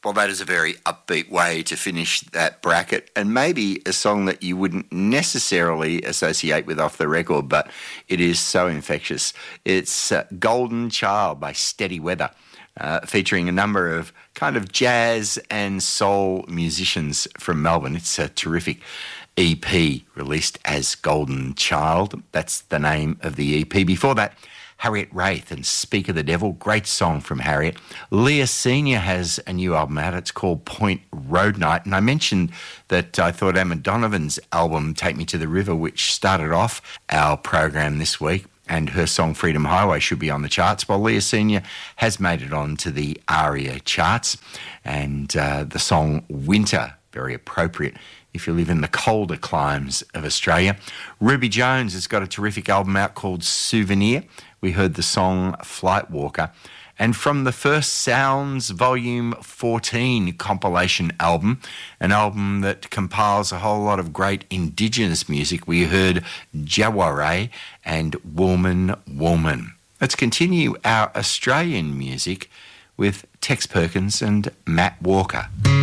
Well, that is a very upbeat way to finish that bracket, and maybe a song that you wouldn't necessarily associate with Off the Record, but it is so infectious. It's Golden Child by Steady Weather, featuring a number of kind of jazz and soul musicians from Melbourne. It's a terrific EP released as Golden Child. That's the name of the EP. Before that, Harriet Raith and Speak of the Devil, great song from Harriet. Leah Senior has a new album out. It's called Point Road Night. And I mentioned that I thought Emma Donovan's album, Take Me to the River, which started off our program this week, and her song Freedom Highway should be on the charts. Well, Leah Senior has made it on to the ARIA charts. And the song Winter, very appropriate if you live in the colder climes of Australia. Ruby Jones has got a terrific album out called Souvenir. We heard the song Flight Walker. And from the First Sounds Volume 14 compilation album, an album that compiles a whole lot of great Indigenous music, we heard Jaware and Woman Woman. Let's continue our Australian music with Tex Perkins and Matt Walker.